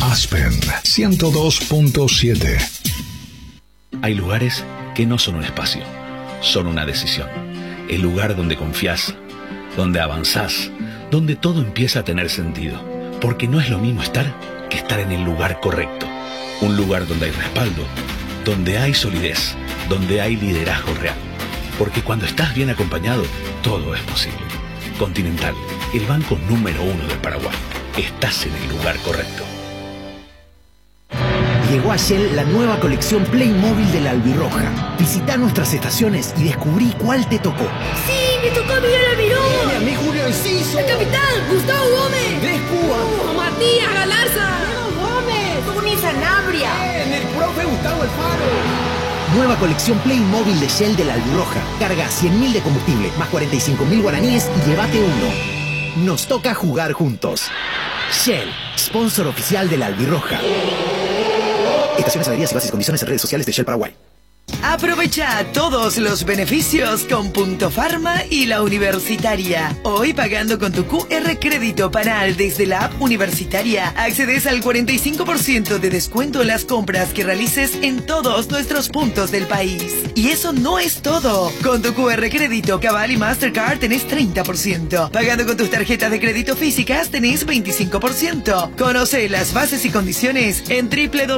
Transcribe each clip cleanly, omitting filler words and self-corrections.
Aspen 102.7. Hay lugares que no son un espacio, son una decisión. El lugar donde confías, donde avanzás, donde todo empieza a tener sentido. Porque no es lo mismo estar que estar en el lugar correcto. Un lugar donde hay respaldo, donde hay solidez, donde hay liderazgo real. Porque cuando estás bien acompañado, todo es posible. Continental, el banco número 1 del Paraguay. Estás en el lugar correcto. Llegó a Shell la nueva colección Playmobil de la Albirroja. Visita nuestras estaciones y descubrí cuál te tocó. ¡Sí! ¡Me tocó Miguel Almirón! ¡A mí Julio Enciso! ¡El capitán Gustavo Gómez! ¡Les Púa! ¡Matías Galarza! ¡Gómez! ¡Tony Sanabria! ¡El profe Gustavo Alfaro! Nueva colección Playmobil de Shell de la Albirroja. Carga 100.000 de combustible, más 45.000 guaraníes y llévate uno. Nos toca jugar juntos. Shell, sponsor oficial de la Albirroja. Estaciones, adheridas y bases y condiciones en redes sociales de Shell Paraguay. Aprovecha todos los beneficios con Punto Pharma y la Universitaria. Hoy pagando con tu QR Crédito Panal desde la app Universitaria, accedes al 45% de descuento en las compras que realices en todos nuestros puntos del país. Y eso no es todo. Con tu QR Crédito Cabal y Mastercard tenés 30%. Pagando con tus tarjetas de crédito físicas tenés 25%. Conoce las bases y condiciones en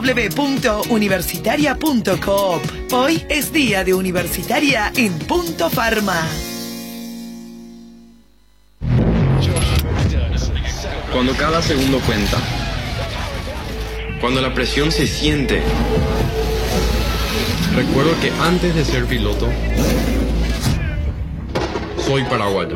www.universitaria.coop. Hoy es día de Universitaria en Punto Pharma. Cuando cada segundo cuenta. Cuando la presión se siente. Recuerdo que antes de ser piloto, soy paraguayo.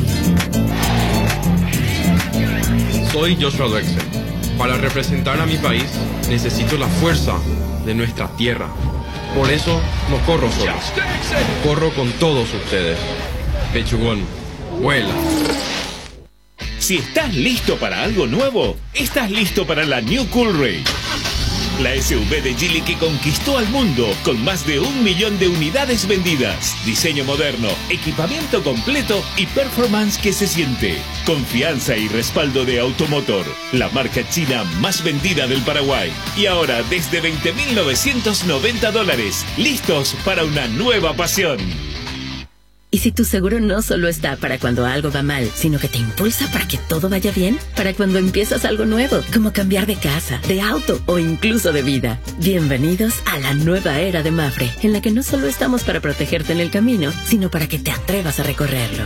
Soy Joshua Drexel. Para representar a mi país, necesito la fuerza de nuestra tierra. Por eso no corro solo. Corro con todos ustedes. Pechugón, vuela. Si estás listo para algo nuevo, estás listo para la New Cool Ray. La SUV de Geely que conquistó al mundo con más de 1 millón de unidades vendidas. Diseño moderno, equipamiento completo y performance que se siente. Confianza y respaldo de Automotor, la marca china más vendida del Paraguay. Y ahora desde $20.990, listos para una nueva pasión. ¿Y si tu seguro no solo está para cuando algo va mal, sino que te impulsa para que todo vaya bien? Para cuando empiezas algo nuevo, como cambiar de casa, de auto o incluso de vida. Bienvenidos a la nueva era de Mapfre, en la que no solo estamos para protegerte en el camino, sino para que te atrevas a recorrerlo.